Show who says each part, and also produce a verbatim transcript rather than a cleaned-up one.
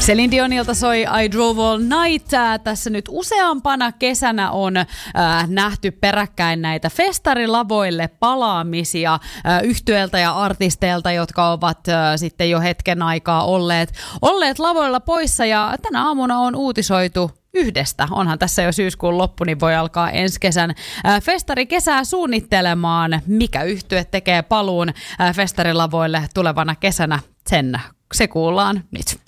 Speaker 1: Celine Dionilta soi I Drove All Night. Tässä nyt useampana kesänä on äh, nähty peräkkäin näitä festarilavoille palaamisia äh, yhtyeiltä ja artisteilta, jotka ovat äh, sitten jo hetken aikaa olleet, olleet lavoilla poissa. Ja tänä aamuna on uutisoitu yhdestä. Onhan tässä jo syyskuun loppu, niin voi alkaa ensi kesän äh, festarikesää suunnittelemaan. Mikä yhtye tekee paluun äh, festarilavoille tulevana kesänä? Sen se kuullaan nyt.